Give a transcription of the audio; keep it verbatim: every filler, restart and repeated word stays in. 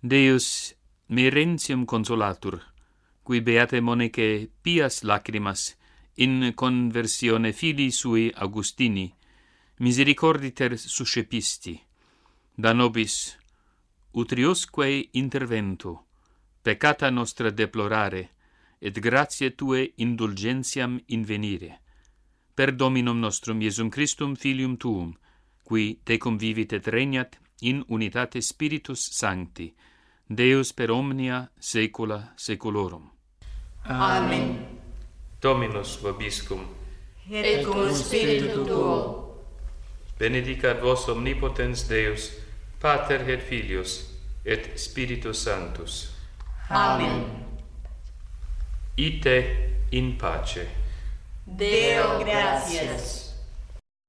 Deus mirentium consolatur, qui beate Monicae pias lacrimas in conversione filii sui Augustini, misericorditer suscepisti, da nobis utriusque intervento, peccata nostra deplorare, et gratiae Tue indulgentiam invenire. Per Dominum nostrum Iesum Christum Filium Tuum, qui tecum vivit et regnat in unitate Spiritus Sancti, Deus per omnia saecula saeculorum. Amen. Dominus vobiscum. Et cum spiritu tuo. Benedicat vos omnipotens Deus, Pater et Filius, et Spiritus Sanctus. Amen. Ite in pace. Deo gratias.